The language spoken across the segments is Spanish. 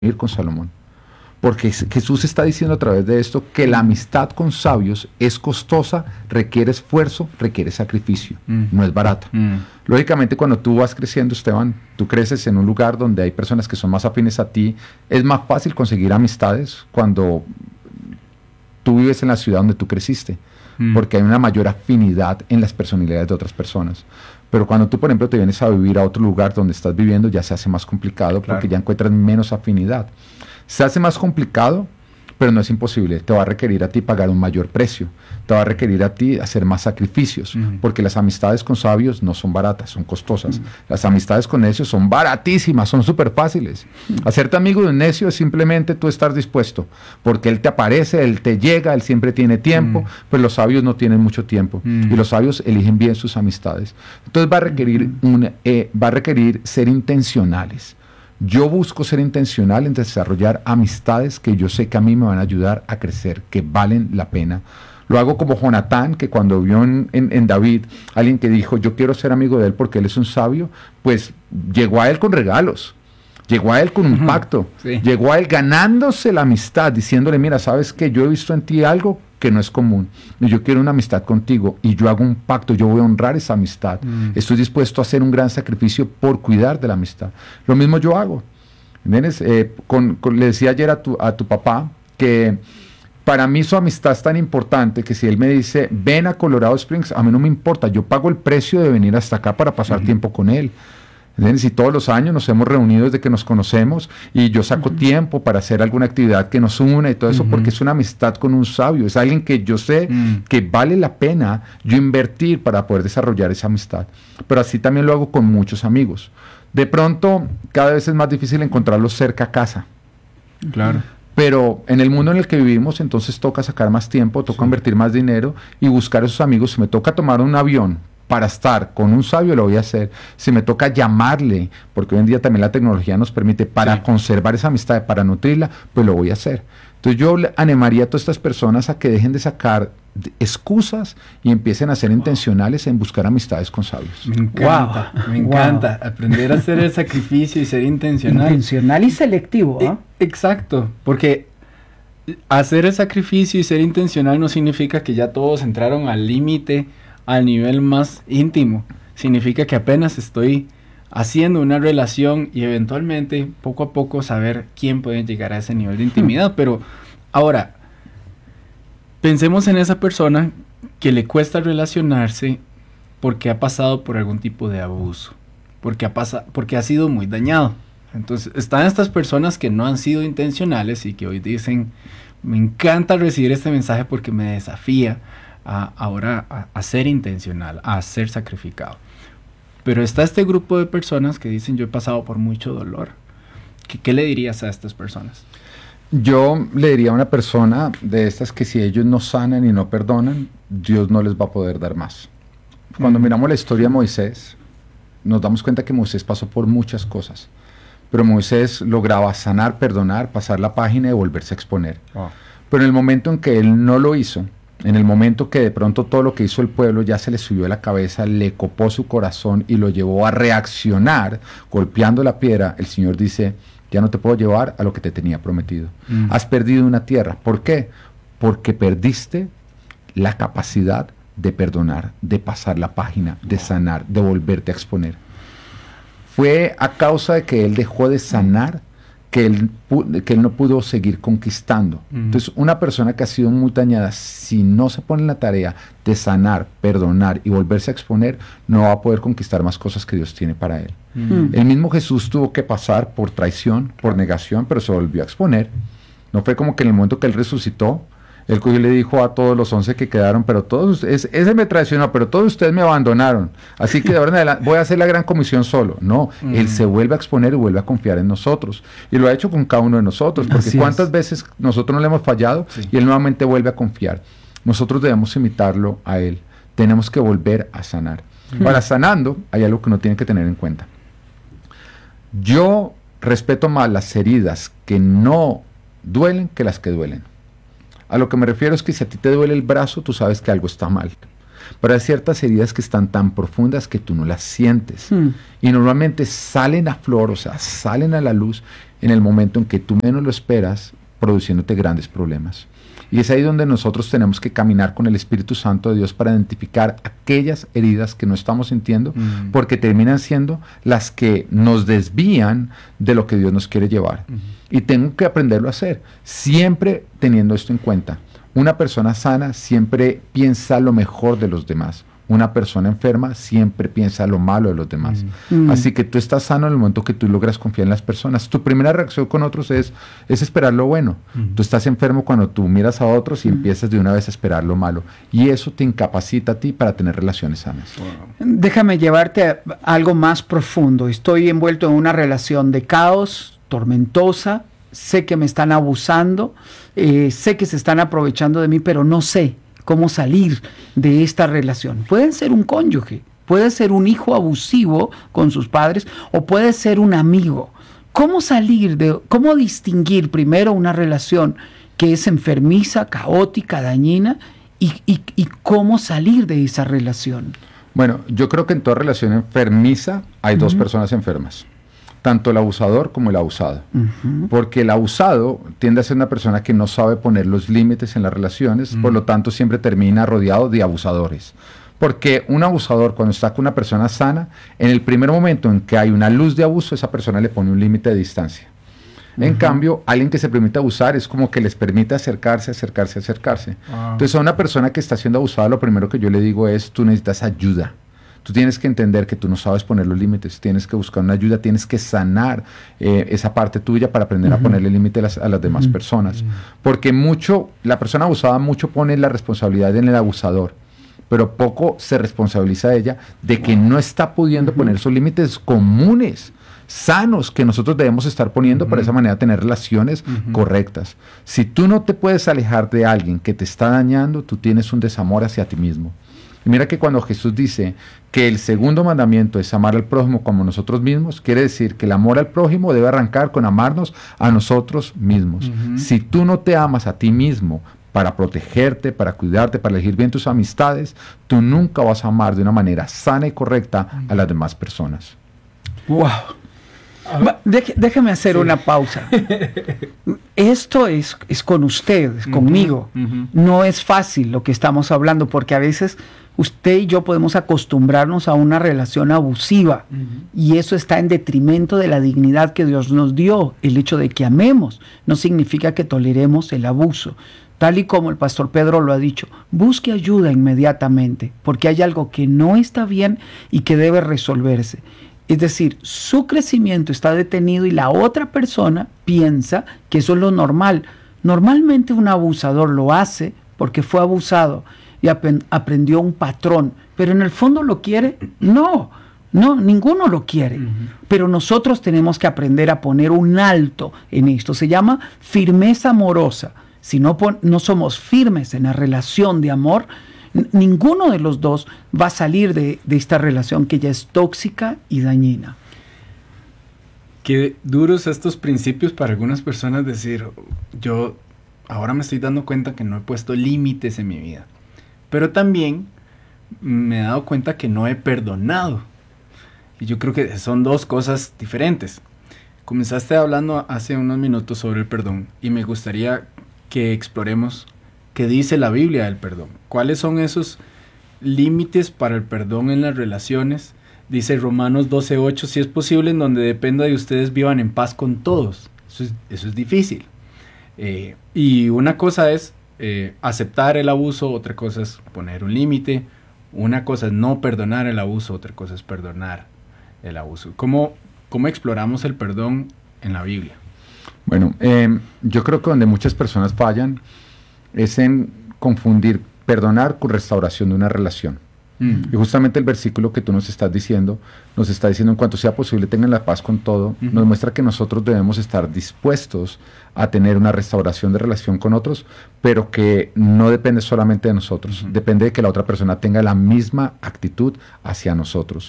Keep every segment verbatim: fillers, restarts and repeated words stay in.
ir con Salomón. Porque Jesús está diciendo a través de esto que la amistad con sabios es costosa, requiere esfuerzo, requiere sacrificio, mm. no es barata. Mm. Lógicamente, cuando tú vas creciendo, Esteban, tú creces en un lugar donde hay personas que son más afines a ti, es más fácil conseguir amistades cuando tú vives en la ciudad donde tú creciste, mm. porque hay una mayor afinidad en las personalidades de otras personas. Pero cuando tú, por ejemplo, te vienes a vivir a otro lugar donde estás viviendo, ya se hace más complicado, claro, porque ya encuentras menos afinidad. Se hace más complicado, pero no es imposible. Te va a requerir a ti pagar un mayor precio. Te va a requerir a ti hacer más sacrificios, uh-huh. porque las amistades con sabios no son baratas, son costosas. Uh-huh. Las amistades con necios son baratísimas, son súper fáciles. Uh-huh. Hacerte amigo de un necio es simplemente tú estar dispuesto, porque él te aparece, él te llega, él siempre tiene tiempo, uh-huh. pero los sabios no tienen mucho tiempo, uh-huh. y los sabios eligen bien sus amistades. Entonces va a requerir, uh-huh. un, eh, va a requerir ser intencionales. Yo busco ser intencional en desarrollar amistades que yo sé que a mí me van a ayudar a crecer, que valen la pena. Lo hago como Jonatán, que cuando vio en, en, en David alguien que dijo, yo quiero ser amigo de él porque él es un sabio, pues llegó a él con regalos, llegó a él con un uh-huh. pacto, sí. llegó a él ganándose la amistad, diciéndole, mira, sabes que yo he visto en ti algo que no es común, y yo quiero una amistad contigo, y yo hago un pacto, yo voy a honrar esa amistad, mm. estoy dispuesto a hacer un gran sacrificio por cuidar de la amistad. Lo mismo yo hago, ¿entiendes? Eh, con, con, le decía ayer a tu, a tu papá que para mí su amistad es tan importante que si él me dice, ven a Colorado Springs, a mí no me importa, yo pago el precio de venir hasta acá para pasar mm. tiempo con él. ¿Entiendes? Y todos los años nos hemos reunido desde que nos conocemos y yo saco uh-huh. tiempo para hacer alguna actividad que nos una y todo eso, uh-huh. porque es una amistad con un sabio, es alguien que yo sé uh-huh. que vale la pena yo invertir para poder desarrollar esa amistad. Pero así también lo hago con muchos amigos. De pronto, cada vez es más difícil encontrarlos cerca a casa. Claro. Pero en el mundo en el que vivimos, entonces toca sacar más tiempo, toca sí. invertir más dinero y buscar esos amigos. Si me toca tomar un avión para estar con un sabio, lo voy a hacer. Si me toca llamarle, porque hoy en día también la tecnología nos permite para sí. conservar esa amistad, para nutrirla, pues lo voy a hacer. Entonces yo animaría a todas estas personas a que dejen de sacar excusas y empiecen a ser wow. intencionales en buscar amistades con sabios. Me encanta, wow. me encanta. Wow. Aprender a hacer el sacrificio y ser intencional. Intencional y selectivo, ¿eh? Exacto, porque hacer el sacrificio y ser intencional no significa que ya todos entraron al límite, al nivel más íntimo. Significa que apenas estoy haciendo una relación y eventualmente poco a poco saber quién puede llegar a ese nivel de intimidad. Pero ahora, pensemos en esa persona que le cuesta relacionarse porque ha pasado por algún tipo de abuso, porque ha, pasado, porque ha sido muy dañado. Entonces están estas personas que no han sido intencionales y que hoy dicen, me encanta recibir este mensaje porque me desafía A, ahora a, a ser intencional, a ser sacrificado. Pero está este grupo de personas que dicen, yo he pasado por mucho dolor. ¿Qué, qué le dirías a estas personas? Yo le diría a una persona de estas que si ellos no sanan y no perdonan, Dios no les va a poder dar más. Cuando mm. miramos la historia de Moisés, nos damos cuenta que Moisés pasó por muchas cosas, pero Moisés lograba sanar, perdonar, pasar la página y volverse a exponer. Oh. Pero en el momento en que él no lo hizo, en el momento que de pronto todo lo que hizo el pueblo ya se le subió a la cabeza, le copó su corazón y lo llevó a reaccionar, golpeando la piedra, el Señor dice, ya no te puedo llevar a lo que te tenía prometido. Mm. Has perdido una tierra. ¿Por qué? Porque perdiste la capacidad de perdonar, de pasar la página, de sanar, de volverte a exponer. Fue a causa de que él dejó de sanar que él, que él no pudo seguir conquistando. Uh-huh. Entonces, una persona que ha sido muy dañada, si no se pone en la tarea de sanar, perdonar y volverse a exponer, no va a poder conquistar más cosas que Dios tiene para él. Uh-huh. El mismo Jesús tuvo que pasar por traición, por negación, pero se volvió a exponer. No fue como que en el momento que él resucitó, él cogió y le dijo a todos los once que quedaron, pero todos, es, ese me traicionó, pero todos ustedes me abandonaron, así que de ahora en adelante voy a hacer la gran comisión solo. No, mm. él se vuelve a exponer y vuelve a confiar en nosotros, y lo ha hecho con cada uno de nosotros, porque así cuántas es. veces nosotros no le hemos fallado, sí. y él nuevamente vuelve a confiar. Nosotros debemos imitarlo a él, tenemos que volver a sanar. Mm. Ahora, sanando, hay algo que uno tiene que tener en cuenta. Yo respeto más las heridas que no duelen que las que duelen. A lo que me refiero es que si a ti te duele el brazo, tú sabes que algo está mal. pero hay ciertas heridas que están tan profundas que tú no las sientes. Mm. Y normalmente salen a flor, o sea, salen a la luz en el momento en que tú menos lo esperas, produciéndote grandes problemas. Y es ahí donde nosotros tenemos que caminar con el Espíritu Santo de Dios para identificar aquellas heridas que no estamos sintiendo, mm. porque terminan siendo las que nos desvían de lo que Dios nos quiere llevar. Mm. Y tengo que aprenderlo a hacer, siempre teniendo esto en cuenta. Una persona sana siempre piensa lo mejor de los demás. Una persona enferma siempre piensa lo malo de los demás. Mm. Así que tú estás sano en el momento que tú logras confiar en las personas. Tu primera reacción con otros es, es esperar lo bueno. Mm. Tú estás enfermo cuando tú miras a otros y mm. empiezas de una vez a esperar lo malo. Y eso te incapacita a ti para tener relaciones sanas. Wow. Déjame llevarte a algo más profundo. Estoy envuelto en una relación de caos, tormentosa. Sé que me están abusando. Eh, sé que se están aprovechando de mí, pero no sé cómo salir de esta relación. Puede ser un cónyuge, puede ser un hijo abusivo con sus padres o puede ser un amigo. ¿Cómo salir de, cómo distinguir primero una relación que es enfermiza, caótica, dañina y, y, y cómo salir de esa relación? Bueno, yo creo que en toda relación enfermiza hay uh-huh. dos personas enfermas. Tanto el abusador como el abusado. Uh-huh. Porque el abusado tiende a ser una persona que no sabe poner los límites en las relaciones, uh-huh. por lo tanto siempre termina rodeado de abusadores. Porque un abusador, cuando está con una persona sana, en el primer momento en que hay una luz de abuso, esa persona le pone un límite de distancia. Uh-huh. En cambio, alguien que se permite abusar es como que les permite acercarse, acercarse, acercarse. Uh-huh. Entonces, a una persona que está siendo abusada, lo primero que yo le digo es, tú necesitas ayuda. Tú tienes que entender que tú no sabes poner los límites, tienes que buscar una ayuda, tienes que sanar eh, esa parte tuya para aprender uh-huh. a ponerle límite a las, a las demás uh-huh. personas. Porque mucho, la persona abusada mucho pone la responsabilidad en el abusador, pero poco se responsabiliza ella de que no está pudiendo uh-huh. poner esos límites comunes, sanos, que nosotros debemos estar poniendo uh-huh. para de esa manera tener relaciones uh-huh. correctas. Si tú no te puedes alejar de alguien que te está dañando, tú tienes un desamor hacia ti mismo. Y mira que cuando Jesús dice que el segundo mandamiento es amar al prójimo como nosotros mismos, quiere decir que el amor al prójimo debe arrancar con amarnos a nosotros mismos. Uh-huh. Si tú no te amas a ti mismo para protegerte, para cuidarte, para elegir bien tus amistades, tú nunca vas a amar de una manera sana y correcta uh-huh. a las demás personas. ¡Wow! Deje, déjeme hacer sí. una pausa. Esto es, es con usted, es uh-huh, conmigo. Uh-huh. No es fácil lo que estamos hablando, porque a veces usted y yo podemos acostumbrarnos a una relación abusiva uh-huh. y eso está en detrimento de la dignidad que Dios nos dio. El hecho de que amemos no significa que toleremos el abuso. Tal y como el pastor Pedro lo ha dicho, busque ayuda inmediatamente, porque hay algo que no está bien y que debe resolverse. Es decir, su crecimiento está detenido y la otra persona piensa que eso es lo normal. Normalmente un abusador lo hace porque fue abusado y ap- aprendió un patrón, pero en el fondo lo quiere. No, no, ninguno lo quiere. Uh-huh. Pero nosotros tenemos que aprender a poner un alto en esto. Se llama firmeza amorosa. Si no, pon- no somos firmes en la relación de amor, ninguno de los dos va a salir de, de esta relación que ya es tóxica y dañina. Qué duros estos principios para algunas personas decir, yo ahora me estoy dando cuenta que no he puesto límites en mi vida, pero también me he dado cuenta que no he perdonado. Y yo creo que son dos cosas diferentes. Comenzaste hablando hace unos minutos sobre el perdón y me gustaría que exploremos ¿qué dice la Biblia del perdón? ¿Cuáles son esos límites para el perdón en las relaciones? Dice Romanos doce ocho, si es posible, en donde dependa de ustedes vivan en paz con todos. Eso es, eso es difícil. Eh, y una cosa es eh, aceptar el abuso, otra cosa es poner un límite, una cosa es no perdonar el abuso, otra cosa es perdonar el abuso. ¿Cómo, cómo exploramos el perdón en la Biblia? Bueno, eh, yo creo que donde muchas personas fallan es en confundir perdonar con restauración de una relación. Mm. Y justamente el versículo que tú nos estás diciendo, nos está diciendo en cuanto sea posible tengan la paz con todo, mm-hmm. nos muestra que nosotros debemos estar dispuestos a tener una restauración de relación con otros, pero que no depende solamente de nosotros, mm-hmm. depende de que la otra persona tenga la misma actitud hacia nosotros.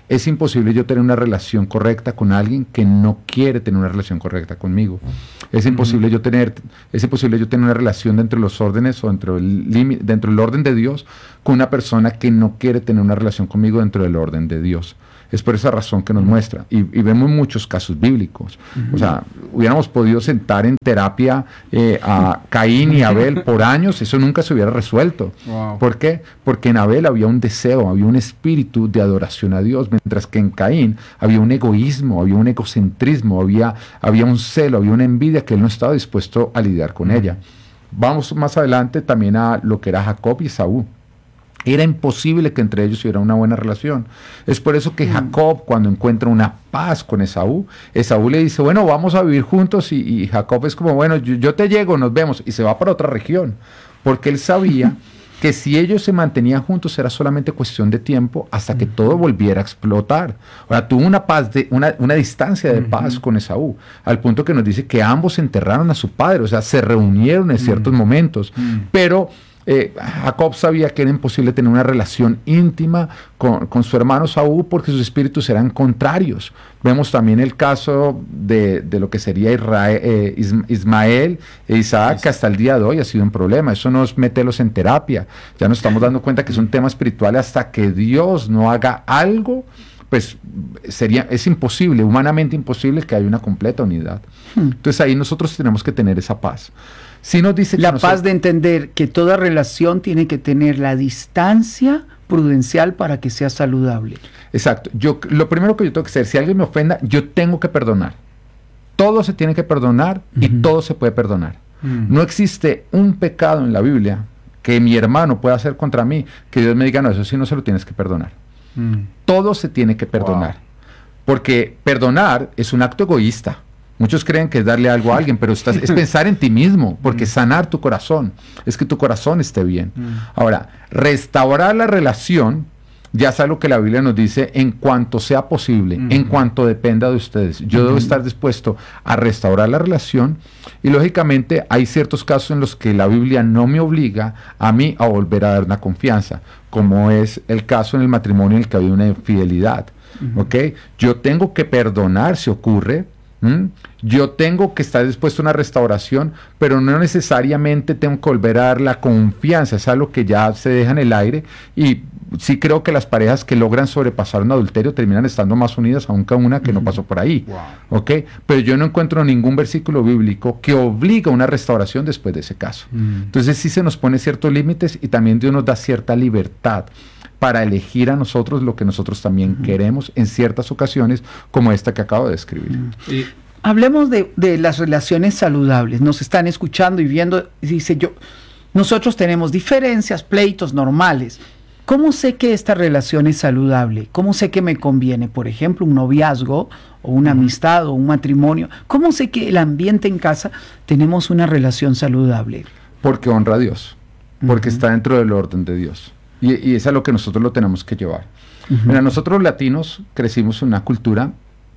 Es imposible yo tener una relación correcta con alguien que no quiere tener una relación correcta conmigo. Es imposible, uh-huh. yo, tener, es imposible yo tener una relación dentro de los órdenes o dentro del, límite, dentro del orden de Dios con una persona que no quiere tener una relación conmigo dentro del orden de Dios. Es por esa razón que nos muestra. Y, y vemos muchos casos bíblicos. Uh-huh. O sea, hubiéramos podido sentar en terapia eh, a Caín y Abel por años, eso nunca se hubiera resuelto. Wow. ¿Por qué? Porque en Abel había un deseo, había un espíritu de adoración a Dios, mientras que en Caín había un egoísmo, había un egocentrismo, había, había un celo, había una envidia que él no estaba dispuesto a lidiar con uh-huh. ella. Vamos más adelante también a lo que era Jacob y Esaú. Era imposible que entre ellos hubiera una buena relación. Es por eso que mm. Jacob, cuando encuentra una paz con Esaú, Esaú le dice, bueno, vamos a vivir juntos, y, y Jacob es como, bueno, yo, yo te llego, nos vemos, y se va para otra región, porque él sabía que si ellos se mantenían juntos era solamente cuestión de tiempo hasta que mm. todo volviera a explotar. Ahora, tuvo una paz, de, una, una distancia de mm-hmm. paz con Esaú, al punto que nos dice que ambos enterraron a su padre, o sea, se reunieron en ciertos mm. momentos, mm. pero... Eh, Jacob sabía que era imposible tener una relación íntima con, con su hermano Esaú porque sus espíritus eran contrarios. Vemos también el caso de, de lo que sería Israel, eh, Ismael e Isaac, que hasta el día de hoy ha sido un problema. Eso no es meterlos en terapia. Ya nos estamos dando cuenta que es un tema espiritual. Hasta que Dios no haga algo, pues sería, es imposible, humanamente imposible que haya una completa unidad. Hmm. Entonces ahí nosotros tenemos que tener esa paz. Si nos dice que la nosotros, paz de entender que toda relación tiene que tener la distancia prudencial para que sea saludable. Exacto. Yo, lo primero que yo tengo que hacer, si alguien me ofenda, yo tengo que perdonar. Todo se tiene que perdonar uh-huh. y todo se puede perdonar. Uh-huh. No existe un pecado en la Biblia que mi hermano pueda hacer contra mí, que Dios me diga, no, eso sí no se lo tienes que perdonar. Uh-huh. Todo se tiene que perdonar. Wow. Porque perdonar es un acto egoísta. Muchos creen que es darle algo a alguien, pero estás, es pensar en ti mismo, porque mm. sanar tu corazón, es que tu corazón esté bien. Mm. Ahora, restaurar la relación, ya es algo que la Biblia nos dice, en cuanto sea posible, mm. en cuanto dependa de ustedes. Yo mm. debo estar dispuesto a restaurar la relación, y lógicamente hay ciertos casos en los que la Biblia no me obliga a mí a volver a dar una confianza, como es el caso en el matrimonio en el que había una infidelidad. Mm. ¿Okay? Yo tengo que perdonar si ocurre. ¿Mm? Yo tengo que estar dispuesto a una restauración, pero no necesariamente tengo que volver a dar la confianza. Es algo que ya se deja en el aire, y sí creo que las parejas que logran sobrepasar un adulterio terminan estando más unidas aunque una que no pasó por ahí. Wow. ¿Okay? Pero yo no encuentro ningún versículo bíblico que obliga a una restauración después de ese caso. Mm. Entonces sí se nos pone ciertos límites, y también Dios nos da cierta libertad para elegir a nosotros lo que nosotros también uh-huh. queremos en ciertas ocasiones, como esta que acabo de describir. Uh-huh. Y hablemos de, de las relaciones saludables. Nos están escuchando y viendo, dice yo, nosotros tenemos diferencias, pleitos normales. ¿Cómo sé que esta relación es saludable? ¿Cómo sé que me conviene? Por ejemplo, un noviazgo o una uh-huh. amistad o un matrimonio. ¿Cómo sé que el ambiente en casa tenemos una relación saludable? Porque honra a Dios, porque uh-huh. está dentro del orden de Dios. Y, y es a lo que nosotros lo tenemos que llevar. Uh-huh. Mira, nosotros los latinos crecimos en una cultura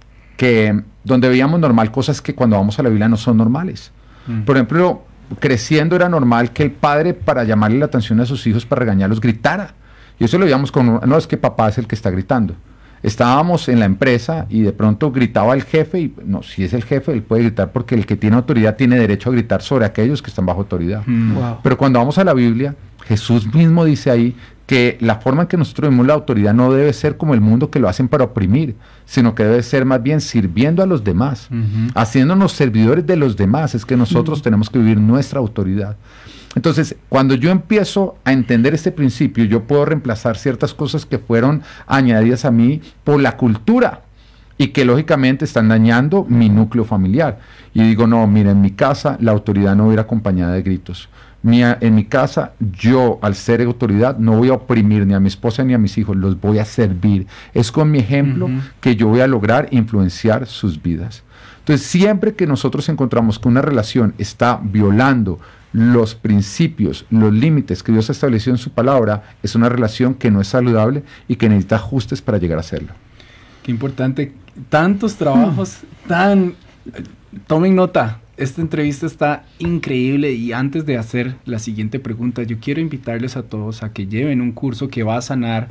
que, donde veíamos normal cosas que cuando vamos a la Biblia no son normales. Uh-huh. Por ejemplo, creciendo era normal que el padre, para llamarle la atención a sus hijos, para regañarlos, gritara. Y eso lo veíamos con, no es que papá es el que está gritando. Estábamos en la empresa y de pronto gritaba el jefe, y no, si es el jefe, él puede gritar porque el que tiene autoridad tiene derecho a gritar sobre aquellos que están bajo autoridad. Mm. Wow. Pero cuando vamos a la Biblia, Jesús mismo dice ahí que la forma en que nosotros vemos la autoridad no debe ser como el mundo, que lo hacen para oprimir, sino que debe ser más bien sirviendo a los demás, uh-huh. haciéndonos servidores de los demás. Es que nosotros uh-huh. tenemos que vivir nuestra autoridad. Entonces, cuando yo empiezo a entender este principio, yo puedo reemplazar ciertas cosas que fueron añadidas a mí por la cultura y que lógicamente están dañando mi núcleo familiar. Y digo, no, mira, en mi casa la autoridad no va a ir acompañada de gritos. Mía, en mi casa, yo, al ser autoridad, no voy a oprimir ni a mi esposa ni a mis hijos, los voy a servir. Es con mi ejemplo uh-huh. que yo voy a lograr influenciar sus vidas. Entonces, siempre que nosotros encontramos que una relación está violando los principios, los límites que Dios ha establecido en su palabra, es una relación que no es saludable y que necesita ajustes para llegar a serlo. Qué importante. Tantos trabajos, mm. tan... Tomen nota. Esta entrevista está increíble, y antes de hacer la siguiente pregunta, yo quiero invitarles a todos a que lleven un curso que va a sanar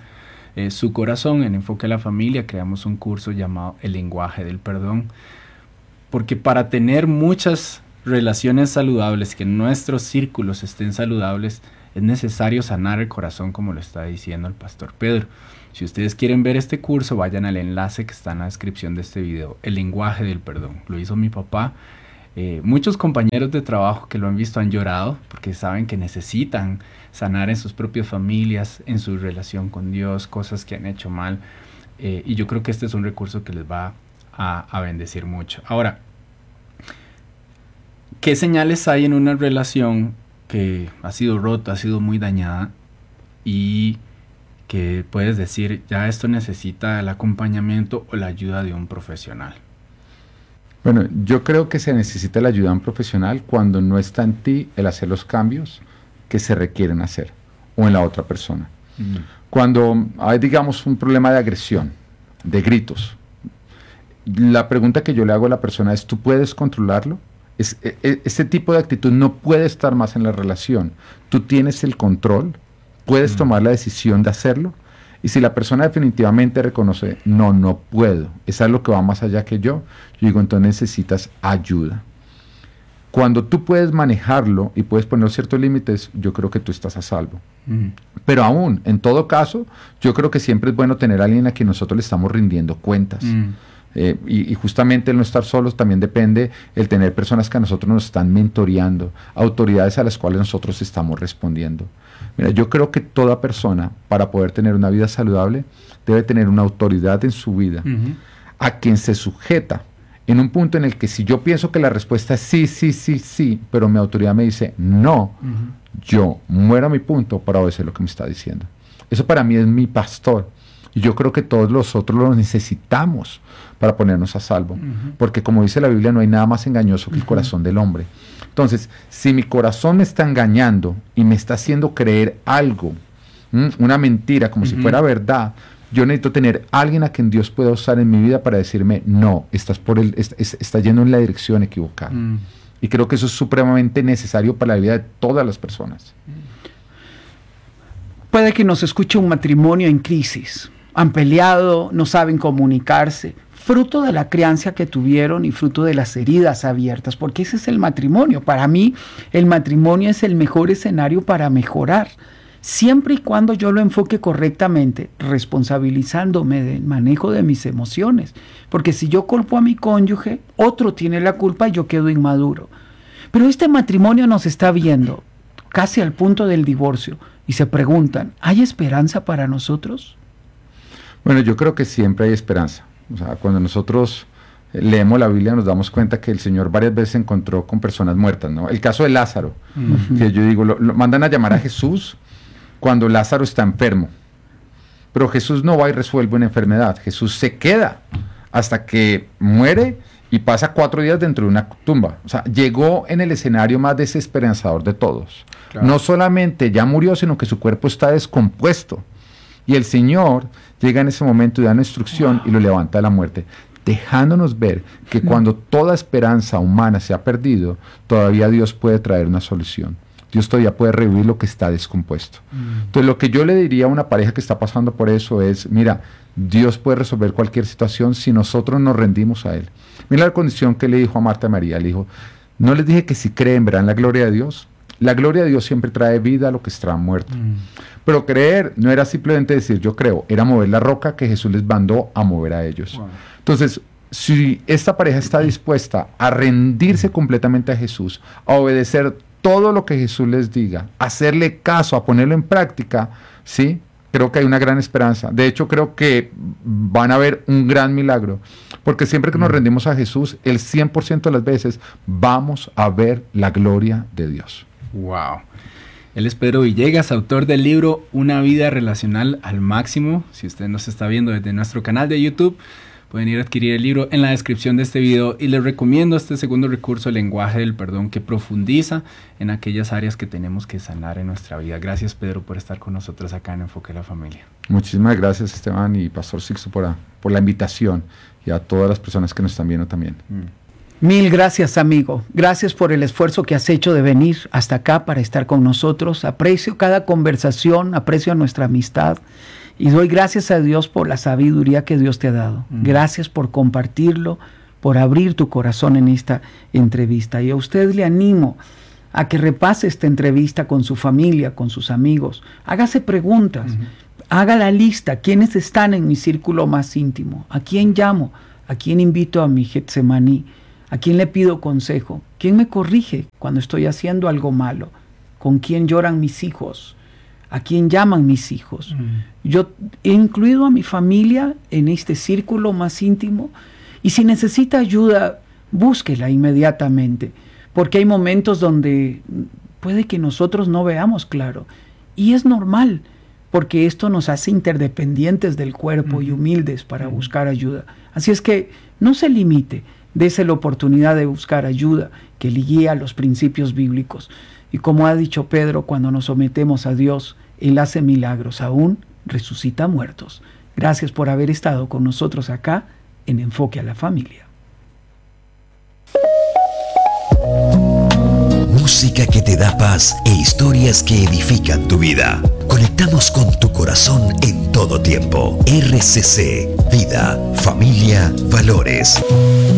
eh, su corazón. En Enfoque a la Familia creamos un curso llamado El lenguaje del perdón, porque para tener muchas relaciones saludables, que nuestros círculos estén saludables, es necesario sanar el corazón, como lo está diciendo el pastor Pedro. Si ustedes quieren ver este curso, vayan al enlace que está en la descripción de este video, El lenguaje del perdón. Lo hizo mi papá. Eh, muchos compañeros de trabajo que lo han visto han llorado porque saben que necesitan sanar en sus propias familias, en su relación con Dios, cosas que han hecho mal. Eh, y yo creo que este es un recurso que les va a, a bendecir mucho. Ahora, ¿qué señales hay en una relación que ha sido rota, ha sido muy dañada y que puedes decir, ya esto necesita el acompañamiento o la ayuda de un profesional? Bueno, yo creo que se necesita la ayuda de un profesional cuando no está en ti el hacer los cambios que se requieren hacer o en la otra persona. Mm. Cuando hay, digamos, un problema de agresión, de gritos, la pregunta que yo le hago a la persona es, ¿tú puedes controlarlo? Es, es, ese tipo de actitud no puede estar más en la relación. Tú tienes el control, puedes mm. tomar la decisión de hacerlo. Y si la persona definitivamente reconoce, no, no puedo, es algo que va más allá que yo, yo digo, entonces necesitas ayuda. Cuando tú puedes manejarlo y puedes poner ciertos límites, yo creo que tú estás a salvo. Mm. Pero aún, en todo caso, yo creo que siempre es bueno tener a alguien a quien nosotros le estamos rindiendo cuentas. Mm. Eh, y, y justamente el no estar solos también depende el tener personas que a nosotros nos están mentoreando, autoridades a las cuales nosotros estamos respondiendo. Mira, yo creo que toda persona, para poder tener una vida saludable, debe tener una autoridad en su vida, uh-huh. a quien se sujeta en un punto en el que si yo pienso que la respuesta es sí, sí, sí, sí, pero mi autoridad me dice no, uh-huh. yo muero a mi punto para obedecer lo que me está diciendo. Eso para mí es mi pastor. Y yo creo que todos los otros lo necesitamos para ponernos a salvo. Uh-huh. Porque como dice la Biblia, no hay nada más engañoso que el uh-huh. corazón del hombre. Entonces, si mi corazón me está engañando y me está haciendo creer algo, ¿m? una mentira, como uh-huh. si fuera verdad, yo necesito tener a alguien a quien Dios pueda usar en mi vida para decirme, no, estás por el, est- est- estás yendo en la dirección equivocada. Uh-huh. Y creo que eso es supremamente necesario para la vida de todas las personas. Puede que nos escuche un matrimonio en crisis. Han peleado, no saben comunicarse, fruto de la crianza que tuvieron y fruto de las heridas abiertas, porque ese es el matrimonio. Para mí, el matrimonio es el mejor escenario para mejorar, siempre y cuando yo lo enfoque correctamente, responsabilizándome del manejo de mis emociones, porque si yo culpo a mi cónyuge, otro tiene la culpa y yo quedo inmaduro. Pero este matrimonio nos está viendo casi al punto del divorcio y se preguntan, ¿hay esperanza para nosotros? Bueno, yo creo que siempre hay esperanza. O sea, cuando nosotros leemos la Biblia nos damos cuenta que el Señor varias veces se encontró con personas muertas, ¿no? El caso de Lázaro, uh-huh. que yo digo, lo, lo mandan a llamar a Jesús cuando Lázaro está enfermo. Pero Jesús no va y resuelve una enfermedad. Jesús se queda hasta que muere y pasa cuatro días dentro de una tumba. O sea, llegó en el escenario más desesperanzador de todos. Claro. No solamente ya murió, sino que su cuerpo está descompuesto. Y el Señor llega en ese momento y da una instrucción wow. y lo levanta de la muerte, dejándonos ver que cuando toda esperanza humana se ha perdido, todavía Dios puede traer una solución. Dios todavía puede revivir lo que está descompuesto. Mm. Entonces, lo que yo le diría a una pareja que está pasando por eso es, mira, Dios puede resolver cualquier situación si nosotros nos rendimos a Él. Mira la condición que le dijo a Marta y María. Le dijo, no les dije que si creen verán la gloria de Dios. La gloria de Dios siempre trae vida a lo que está muerto. Mm. Pero creer no era simplemente decir yo creo, era mover la roca que Jesús les mandó a mover a ellos. Wow. Entonces, si esta pareja está dispuesta a rendirse completamente a Jesús, a obedecer todo lo que Jesús les diga, a hacerle caso, a ponerlo en práctica, ¿sí? Creo que hay una gran esperanza. De hecho, creo que van a ver un gran milagro. Porque siempre que nos rendimos a Jesús, el cien por ciento de las veces vamos a ver la gloria de Dios. Wow. Él es Pedro Villegas, autor del libro Una vida relacional al máximo. Si usted nos está viendo desde nuestro canal de YouTube, pueden ir a adquirir el libro en la descripción de este video. Y les recomiendo este segundo recurso, el lenguaje del perdón, que profundiza en aquellas áreas que tenemos que sanar en nuestra vida. Gracias, Pedro, por estar con nosotros acá en Enfoque a la Familia. Muchísimas gracias, Esteban y Pastor Sixto, por, a, por la invitación, y a todas las personas que nos están viendo también. Mm. Mil gracias, amigo. Gracias por el esfuerzo que has hecho de venir hasta acá para estar con nosotros. Aprecio cada conversación, aprecio nuestra amistad Y doy gracias a Dios por la sabiduría que Dios te ha dado. Mm. Gracias por compartirlo, por abrir tu corazón en esta entrevista. Y a usted le animo a que repase esta entrevista con su familia, con sus amigos. Hágase preguntas. Uh-huh. Haga la lista. ¿Quiénes están en mi círculo más íntimo? ¿A quién llamo? ¿A quién invito a mi Getsemaní? ¿A quién le pido consejo? ¿Quién me corrige cuando estoy haciendo algo malo? ¿Con quién lloran mis hijos? ¿A quién llaman mis hijos? Mm. Yo he incluido a mi familia en este círculo más íntimo, y si necesita ayuda, búsquela inmediatamente, porque hay momentos donde puede que nosotros no veamos claro, y es normal, porque esto nos hace interdependientes del cuerpo mm. y humildes para mm. buscar ayuda. Así es que no se limite, dése la oportunidad de buscar ayuda que le guíe a los principios bíblicos. Y como ha dicho Pedro, cuando nos sometemos a Dios, Él hace milagros, aún resucita muertos. Gracias por haber estado con nosotros acá en Enfoque a la Familia. Música que te da paz e historias que edifican tu vida. Conectamos con tu corazón en todo tiempo. R C C, Vida, Familia, Valores.